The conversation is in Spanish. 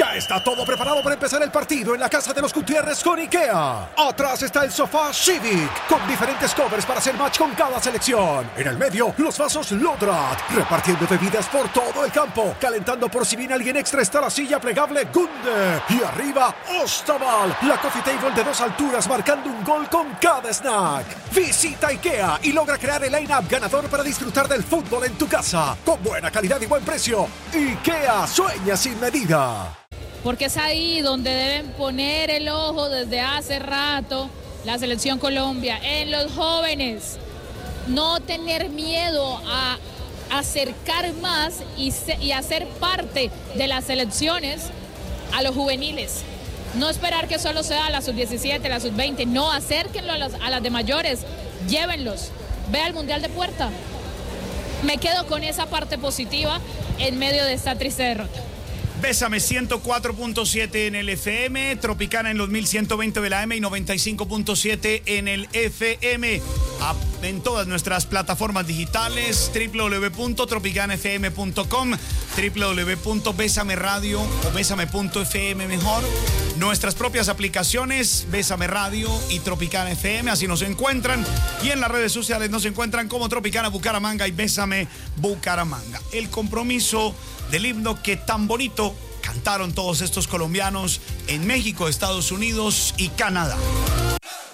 Ya está todo preparado para empezar el partido en la casa de los Gutiérrez con IKEA. Atrás está el sofá Civic, con diferentes covers para hacer match con cada selección. En el medio, los vasos Lodrat, repartiendo bebidas por todo el campo. Calentando por si viene alguien extra está la silla plegable Gunde. Y arriba, Ostaval, la coffee table de 2 alturas marcando un gol con cada snack. Visita IKEA y logra crear el line-up ganador para disfrutar del fútbol en tu casa. Con buena calidad y buen precio. IKEA, sueña sin medida. Porque es ahí donde deben poner el ojo desde hace rato la selección Colombia, en los jóvenes. No tener miedo a acercar más y hacer parte de las selecciones a los juveniles. No esperar que solo sea la sub-17, la sub-20, no, acérquenlo a las de mayores, llévenlos, ve al Mundial de Puerta. Me quedo con esa parte positiva en medio de esta triste derrota. Bésame 104.7 en el FM, Tropicana en los 1120 de la AM y 95.7 en el FM. En todas nuestras plataformas digitales, www.tropicanafm.com, www.Bésame Radio o Bésame.fm mejor. Nuestras propias aplicaciones, Bésame Radio y Tropicana FM, así nos encuentran. Y en las redes sociales nos encuentran como Tropicana Bucaramanga y Bésame Bucaramanga. El compromiso del himno que tan bonito cantaron todos estos colombianos en México, Estados Unidos y Canadá.